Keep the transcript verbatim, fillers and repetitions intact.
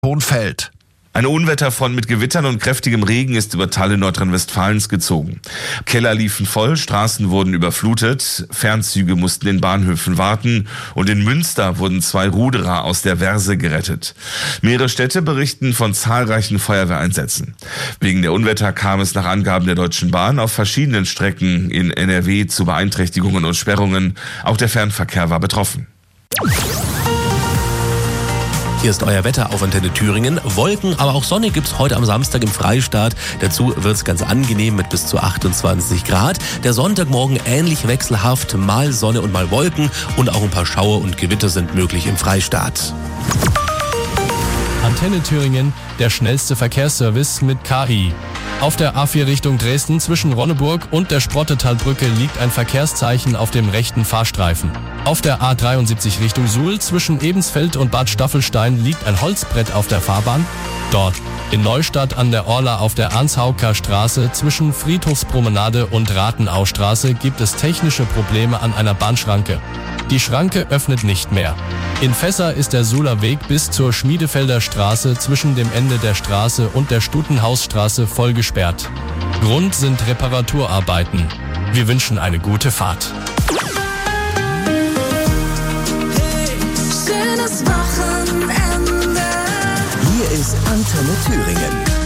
Hohenfeld. Ein Unwetterfront mit Gewittern und kräftigem Regen ist über Teile Nordrhein-Westfalens gezogen. Keller liefen voll, Straßen wurden überflutet, Fernzüge mussten in Bahnhöfen warten und in Münster wurden zwei Ruderer aus der Verse gerettet. Mehrere Städte berichten von zahlreichen Feuerwehreinsätzen. Wegen der Unwetter kam es nach Angaben der Deutschen Bahn auf verschiedenen Strecken in N R W zu Beeinträchtigungen und Sperrungen. Auch der Fernverkehr war betroffen. Hier ist euer Wetter auf Antenne Thüringen. Wolken, aber auch Sonne gibt's heute am Samstag im Freistaat. Dazu wird's ganz angenehm mit bis zu achtundzwanzig Grad. Der Sonntagmorgen ähnlich wechselhaft, mal Sonne und mal Wolken und auch ein paar Schauer und Gewitter sind möglich im Freistaat. Antenne Thüringen, der schnellste Verkehrsservice mit K I. Auf der A vier Richtung Dresden zwischen Ronneburg und der Sprottetalbrücke liegt ein Verkehrszeichen auf dem rechten Fahrstreifen. Auf der A dreiundsiebzig Richtung Suhl zwischen Ebensfeld und Bad Staffelstein liegt ein Holzbrett auf der Fahrbahn. Dort in Neustadt an der Orla auf der Arnshauker Straße zwischen Friedhofspromenade und Rathenaustraße gibt es technische Probleme an einer Bahnschranke. Die Schranke öffnet nicht mehr. In Fässer ist der Suhler Weg bis zur Schmiedefelder Straße zwischen dem Ende der Straße und der Stutenhausstraße voll gesperrt. Grund sind Reparaturarbeiten. Wir wünschen eine gute Fahrt. Hey, schönes Wochenende. Hier ist Antenne Thüringen.